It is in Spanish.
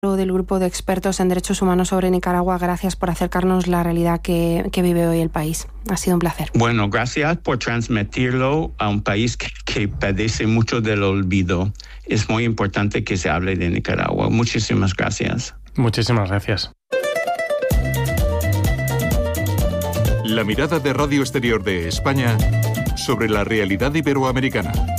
del Grupo de Expertos en Derechos Humanos sobre Nicaragua, gracias por acercarnos la realidad que vive hoy el país. Ha sido un placer. Bueno, gracias por transmitirlo a un país que padece mucho del olvido. Es muy importante que se hable de Nicaragua. Muchísimas gracias. Muchísimas gracias. La mirada de Radio Exterior de España sobre la realidad iberoamericana.